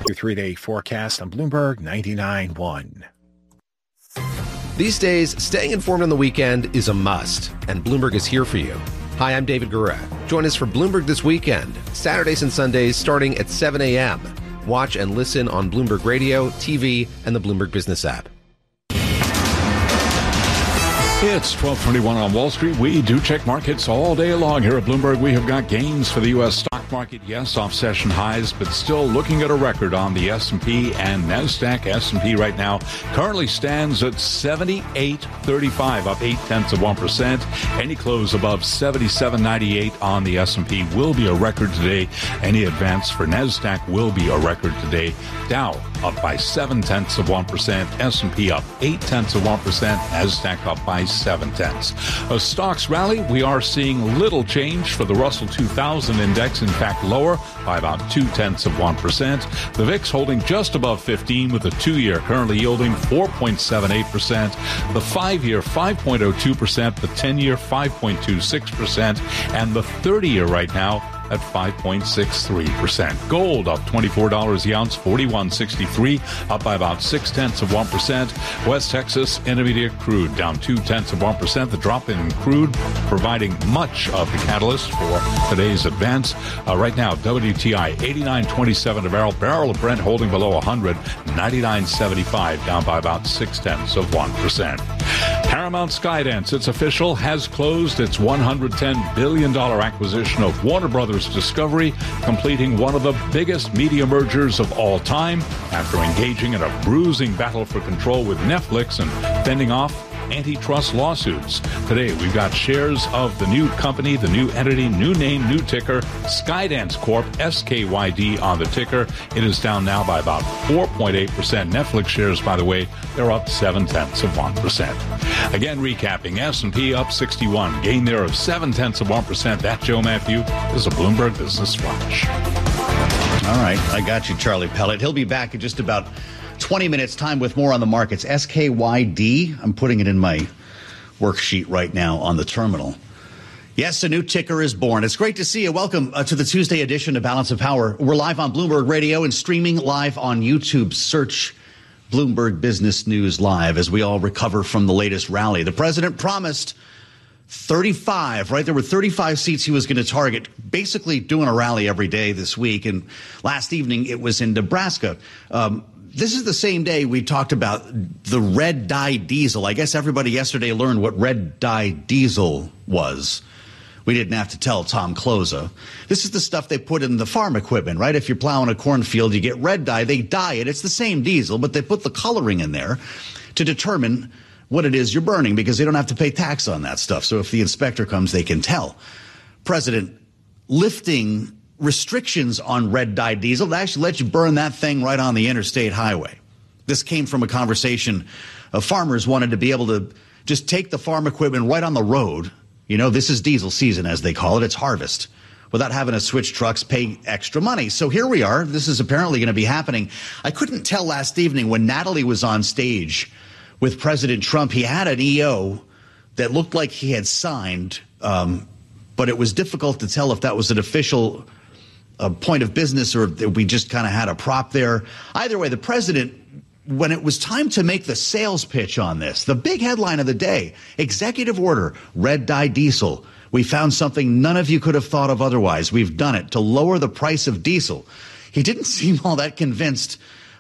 Your 3-day forecast on Bloomberg 99.1. These days, staying informed on the weekend is a must, and Bloomberg is here for you. Hi, I'm David Gura. Join us for Bloomberg This Weekend, Saturdays and Sundays starting at 7 a.m. Watch and listen on Bloomberg Radio, TV, and the Bloomberg Business app. It's 12:21 on Wall Street. We do check markets all day long here at Bloomberg. We have got gains for the U.S. stock market, yes, off session highs, but still looking at a record on the S&P and NASDAQ. S&P right now currently stands at 78.35, up 0.8%. Any close above 77.98 on the S&P will be a record today. Any advance for NASDAQ will be a record today. Dow up by 0.7%, S&P up 0.8%, NASDAQ up by 0.7. A stocks rally, we are seeing little change for the Russell 2000 index, in fact lower by about 0.2%. The VIX holding just above 15 with the 2-year currently yielding 4.78%, the 5-year 5.02%, the 10-year 5.26%, and the 30-year right now at 5.63%. Gold up $24 the ounce, 41.63, up by about 0.6%. West Texas Intermediate crude down 0.2%. The drop in crude providing much of the catalyst for today's advance. Right now, WTI 89.27 a barrel. Barrel of Brent holding below 100, 99.75, down by about 0.6%. Paramount Skydance, it's official, has closed its $110 billion acquisition of Warner Brothers Discovery, completing one of the biggest media mergers of all time after engaging in a bruising battle for control with Netflix and fending off antitrust lawsuits. Today, we've got shares of the new company, the new entity, new name, new ticker, Skydance Corp, SKYD on the ticker. It is down now by about 4.8%. Netflix shares, by the way, they're up 0.7%. Again, recapping, S&P up 61, gain there of 0.7%. That, Joe Matthew, is a Bloomberg Business Flash. All right, I got you, Charlie Pellet. He'll be back in just about 20 minutes time with more on the markets. SKYD, I'm putting it in my worksheet right now on the terminal. Yes, a new ticker is born. It's great to see you. Welcome to the Tuesday edition of Balance of Power. We're live on Bloomberg Radio and streaming live on YouTube. Search Bloomberg Business News Live as we all recover from the latest rally. The president promised 35, right? There were 35 seats he was going to target, basically doing a rally every day this week. And last evening, it was in Nebraska. This is the same day we talked about the red dye diesel. I guess everybody yesterday learned what red dye diesel was. We didn't have to tell Tom Closa. This is the stuff they put in the farm equipment, right? If you're plowing a cornfield, you get red dye. They dye it. It's the same diesel, but they put the coloring in there to determine what it is you're burning because they don't have to pay tax on that stuff. So if the inspector comes, they can tell. President lifting restrictions on red dye diesel that actually let you burn that thing right on the interstate highway. This came from a conversation of farmers wanted to be able to just take the farm equipment right on the road. You know, this is diesel season, as they call it. It's harvest, without having to switch trucks, pay extra money. So here we are. This is apparently going to be happening. I couldn't tell last evening when Natalie was on stage with President Trump. He had an EO that looked like he had signed, but it was difficult to tell if that was an official point of business or if we just kind of had a prop there. Either way, the president, when it was time to make the sales pitch on this, the big headline of the day, executive order, red dye diesel. We found something none of you could have thought of otherwise. We've done it to lower the price of diesel. He didn't seem all that convinced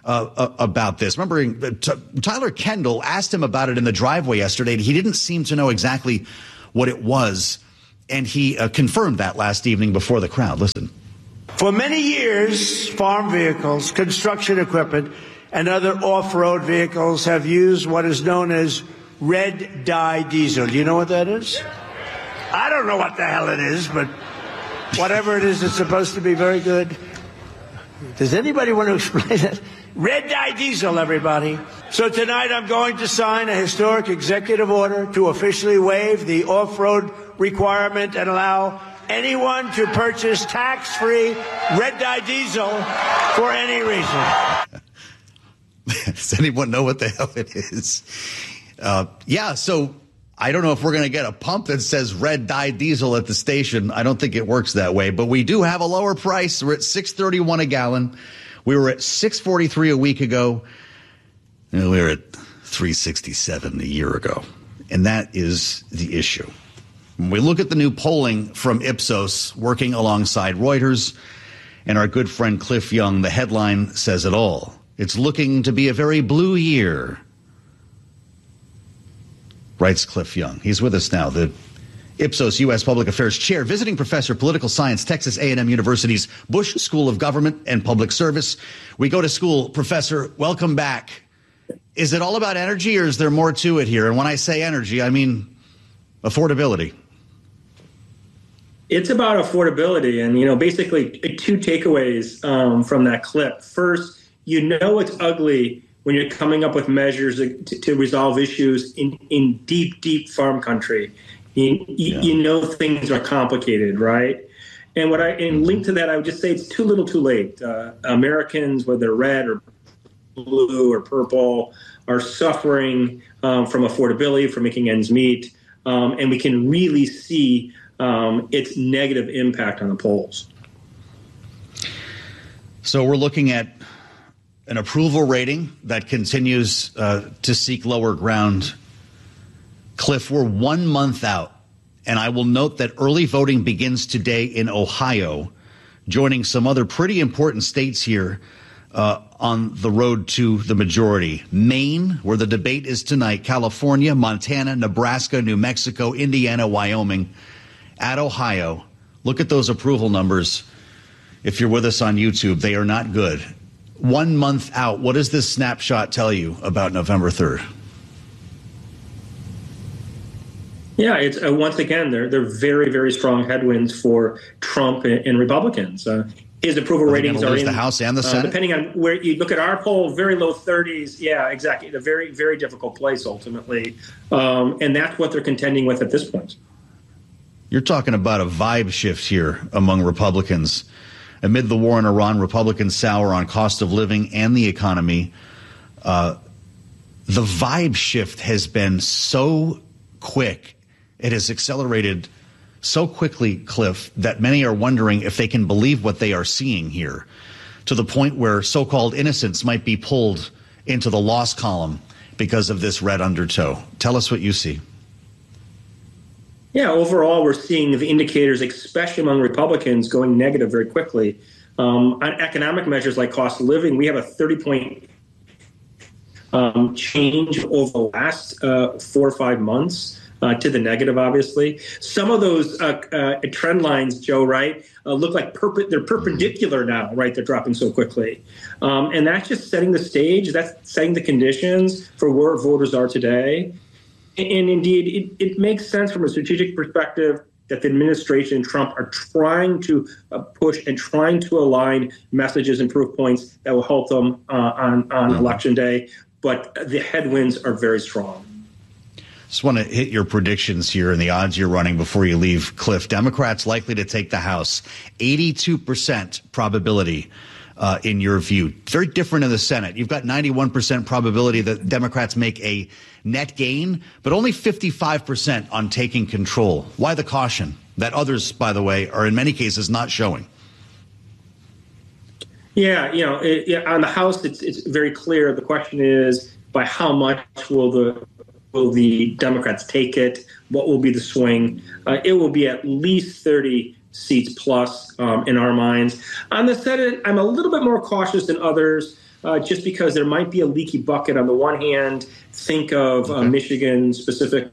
about this. Remember, Tyler Kendall asked him about it in the driveway yesterday, and he didn't seem to know exactly what it was. And he confirmed that last evening before the crowd. Listen. For many years, farm vehicles, construction equipment, and other off-road vehicles have used what is known as red dye diesel. Do you know what that is? I don't know what the hell it is, but whatever it is, it's supposed to be very good. Does anybody want to explain it? Red dye diesel, everybody. So tonight I'm going to sign a historic executive order to officially waive the off-road requirement and allow anyone to purchase tax-free red dye diesel for any reason. Does anyone know what the hell it is? So I don't know if we're going to get a pump that says red dye diesel at the station. I don't think it works that way, but we do have a lower price. We're at $6.31 a gallon. We were at 643 a week ago. We were at 367 a year ago. And that is the issue. When we look at the new polling from Ipsos, working alongside Reuters and our good friend Cliff Young, the headline says it all. It's looking to be a very blue year, writes Cliff Young. He's with us now, the Ipsos U.S. Public Affairs Chair, visiting professor of political science, Texas A&M University's Bush School of Government and Public Service. We go to school. Professor, welcome back. Is it all about energy, or is there more to it here? And when I say energy, I mean affordability. It's about affordability. And, basically two takeaways from that clip. First, it's ugly when you're coming up with measures to resolve issues in deep, deep farm country. Things are complicated, right? And linked to that, I would just say it's too little too late. Americans, whether they're red or blue or purple, are suffering from affordability, from making ends meet. And we can really see its negative impact on the polls. So we're looking at an approval rating that continues to seek lower ground. Cliff, we're 1 month out, and I will note that early voting begins today in Ohio, joining some other pretty important states here on the road to the majority. Maine, where the debate is tonight, California, Montana, Nebraska, New Mexico, Indiana, Wyoming, at Ohio. Look at those approval numbers. If you're with us on YouTube, they are not good. 1 month out, what does this snapshot tell you about November 3rd? Yeah, it's once again, they're very, very strong headwinds for Trump and Republicans. His approval ratings are in the House and the Senate, depending on where you look at our poll, very low 30s. Yeah, exactly. A very, very difficult place ultimately, and that's what they're contending with at this point. You're talking about a vibe shift here among Republicans. Amid the war in Iran, Republicans sour on cost of living and the economy. The vibe shift has been so quick. It has accelerated so quickly, Cliff, that many are wondering if they can believe what they are seeing here, to the point where so-called innocents might be pulled into the loss column because of this red undertow. Tell us what you see. Yeah, overall, we're seeing the indicators, especially among Republicans, going negative very quickly. On economic measures like cost of living, we have a 30-point change over the last 4 or 5 months to the negative, obviously. Some of those trend lines, Joe, right, look like they're perpendicular now, right? They're dropping so quickly. And that's just setting the stage. That's setting the conditions for where voters are today. And indeed, it makes sense from a strategic perspective that the administration and Trump are trying to push and trying to align messages and proof points that will help them on Election Day. But the headwinds are very strong. Just want to hit your predictions here and the odds you're running before you leave, Cliff. Democrats likely to take the House, 82% probability. In your view, very different in the Senate. You've got 91% probability that Democrats make a net gain, but only 55% on taking control. Why the caution that others, by the way, are in many cases not showing? Yeah, on the House, it's very clear. The question is, by how much will the Democrats take it? What will be the swing? It will be at least 30 seats plus in our minds. On the Senate, I'm a little bit more cautious than others just because there might be a leaky bucket. On the one hand, think of Michigan specific.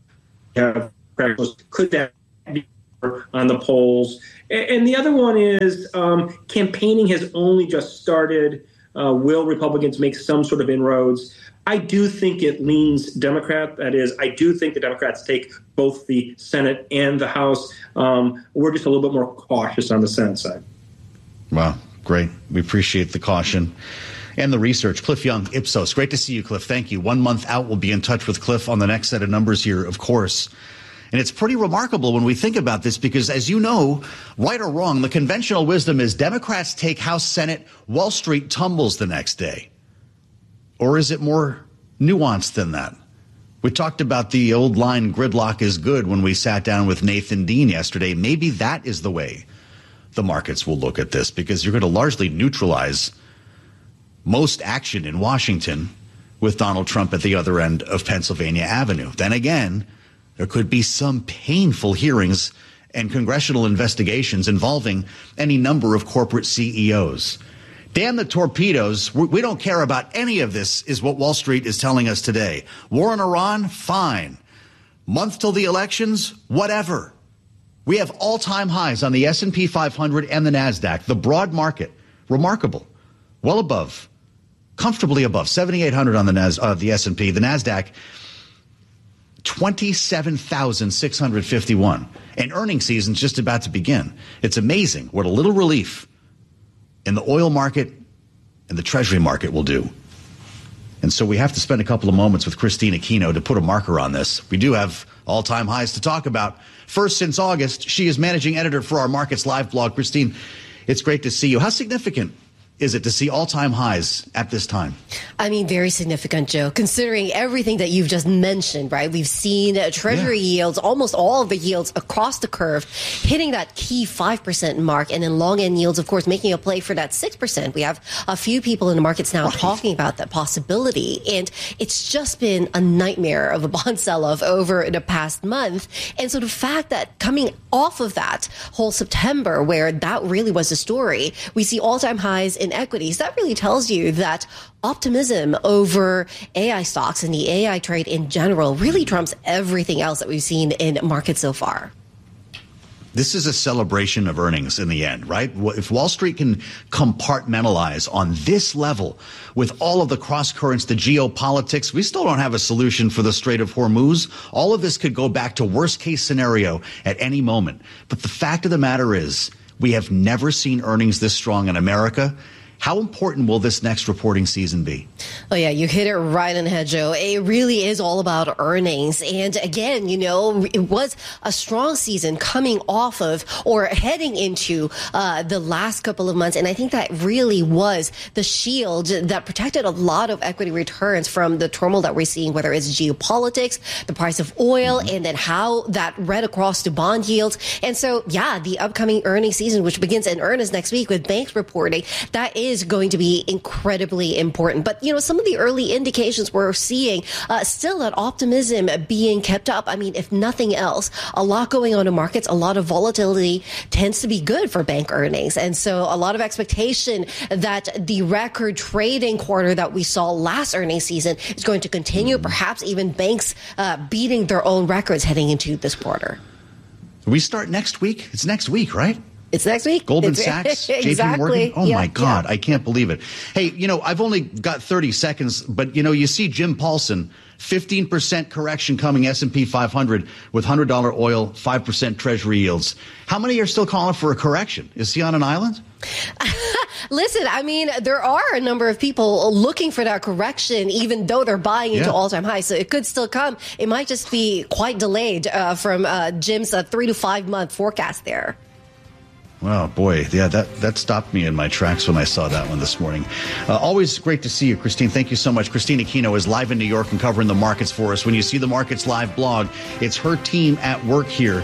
Could that be on the polls? And the other one is campaigning has only just started. Will Republicans make some sort of inroads? I do think it leans Democrat. That is, I do think the Democrats take both the Senate and the House. We're just a little bit more cautious on the Senate side. Wow, great. We appreciate the caution and the research. Cliff Young, Ipsos. Great to see you, Cliff. Thank you. 1 month out, we'll be in touch with Cliff on the next set of numbers here, of course. And it's pretty remarkable when we think about this because, as you know, right or wrong, the conventional wisdom is Democrats take House, Senate, Wall Street tumbles the next day. Or is it more nuanced than that? We talked about the old line, gridlock is good, when we sat down with Nathan Dean yesterday. Maybe that is the way the markets will look at this, because you're going to largely neutralize most action in Washington with Donald Trump at the other end of Pennsylvania Avenue. Then again, there could be some painful hearings and congressional investigations involving any number of corporate CEOs. Damn the torpedoes. We don't care about any of this, is what Wall Street is telling us today. War in Iran? Fine. Month till the elections? Whatever. We have all-time highs on the S&P 500 and the NASDAQ. The broad market, remarkable. Well above, comfortably above, 7,800 on the S&P. The NASDAQ, 27,651. And earnings season's just about to begin. It's amazing what a little relief in the oil market and the Treasury market will do. And so we have to spend a couple of moments with Christine Aquino to put a marker on this. We do have all-time highs to talk about. First since August, she is managing editor for our Markets Live blog. Christine, it's great to see you. How significant is it to see all-time highs at this time? I mean, very significant, Joe, considering everything that you've just mentioned, right? We've seen Treasury yields, almost all of the yields across the curve, hitting that key 5% mark, and then long-end yields, of course, making a play for that 6%. We have a few people in the markets now talking about that possibility, and it's just been a nightmare of a bond sell-off over the past month. And so the fact that coming off of that whole September, where that really was the story, we see all-time highs in equities. That really tells you that optimism over AI stocks and the AI trade in general really trumps everything else that we've seen in markets so far. This is a celebration of earnings in the end, right? If Wall Street can compartmentalize on this level with all of the cross currents, the geopolitics, we still don't have a solution for the Strait of Hormuz. All of this could go back to worst case scenario at any moment. But the fact of the matter is, we have never seen earnings this strong in America. How important will this next reporting season be? Oh, yeah, you hit it right on the head, Joe. It really is all about earnings. And again, you know, it was a strong season coming off of or heading into the last couple of months. And I think that really was the shield that protected a lot of equity returns from the turmoil that we're seeing, whether it's geopolitics, the price of oil, and then how that read across to bond yields. And so, yeah, the upcoming earnings season, which begins in earnest next week with banks reporting, that is going to be incredibly important. But, you know, some of the early indications we're seeing still that optimism being kept up. I mean, if nothing else, a lot going on in markets, a lot of volatility tends to be good for bank earnings. And so a lot of expectation that the record trading quarter that we saw last earnings season is going to continue, perhaps even banks beating their own records heading into this quarter. We start next week. It's next week, right? It's next week. Goldman Sachs, JP Morgan. Oh, my God. I can't believe it. Hey, you know, I've only got 30 seconds, but, you know, you see Jim Paulson, 15% correction coming S&P 500 with $100 oil, 5% Treasury yields. How many are still calling for a correction? Is he on an island? Listen, I mean, there are a number of people looking for that correction, even though they're buying into all-time highs. So it could still come. It might just be quite delayed from Jim's 3 to 5 month forecast there. Well, boy, yeah, that stopped me in my tracks when I saw that one this morning. Always great to see you, Christine. Thank you so much. Christine Aquino is live in New York and covering the markets for us. When you see the Markets Live blog, it's her team at work here.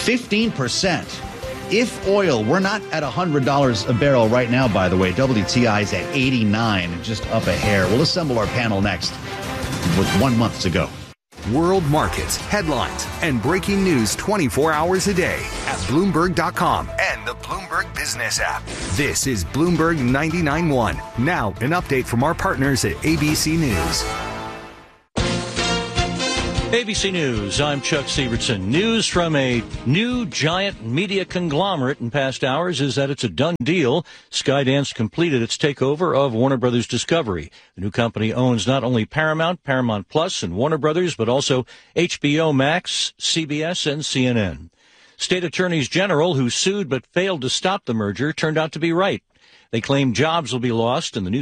15%. If oil, we're not at $100 a barrel right now, by the way. WTI is at 89, just up a hair. We'll assemble our panel next with 1 month to go. World markets, headlines, and breaking news 24 hours a day at Bloomberg.com and the Bloomberg Business app. This is Bloomberg 99.1. Now, an update from our partners at ABC News. ABC News, I'm Chuck Sievertson. News from a new giant media conglomerate in past hours is that it's a done deal. Skydance completed its takeover of Warner Brothers Discovery. The new company owns not only Paramount, Paramount Plus, and Warner Brothers, but also HBO Max, CBS, and CNN. State attorneys general who sued but failed to stop the merger turned out to be right. They claim jobs will be lost and the new